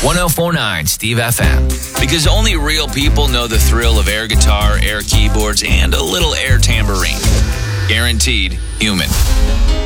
1049 Steve FM. Because only real people know the thrill of air guitar, air keyboards, and a little air tambourine. Guaranteed human.